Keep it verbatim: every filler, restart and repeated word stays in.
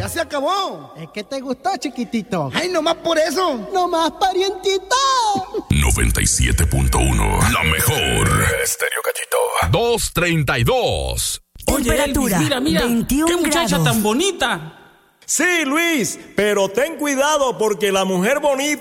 Ya se acabó. Es que te gustó, chiquitito. Ay, nomás por eso. Nomás, parientito. noventa y siete punto uno. La mejor. Estéreo Gallito. dos treinta y dos. Temperatura. Oye, Elvis, mira, mira. veintiún qué muchacha grados. tan bonita. Sí, Luis, pero ten cuidado porque la mujer bonita